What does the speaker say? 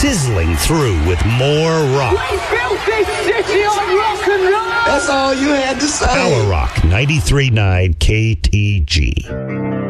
sizzling through with more rock. We built this city on rock and roll. That's all you had to say. Power Rock 93.9 KTG.